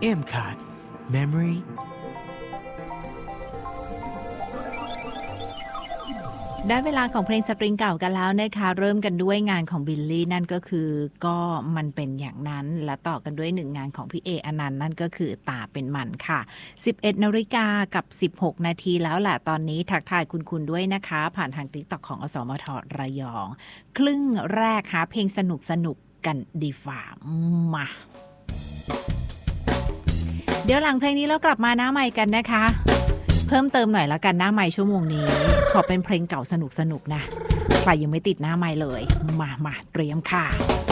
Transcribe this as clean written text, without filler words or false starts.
M Card Memory ได้เวลาของเพลงสตริงเก่ากันแล้วนะคะเริ่มกันด้วยงานของบิลลี่นั่นก็คือก็มันเป็นอย่างนั้นและต่อกันด้วยหนึ่งงานของพี่เออนันต์นั่นก็คือตาเป็นมันค่ะ 11 นาฬิกากับ16 นาทีแล้วแหละตอนนี้ทักทายคุณด้วยนะคะผ่านทาง TikTok ของอสมทระยองครึ่งแรกหาเพลงสนุกกันดีฝ่ามาเดี๋ยวหลังเพลงนี้เรากลับมาหน้าใหม่กันนะคะเพิ่มเติมหน่อยละกันหน้าไมค์ชั่วโมงนี้ขอเป็นเพลงเก่าสนุกนะใครยังไม่ติดหน้าไมค์เลยมาเตรียมค่ะ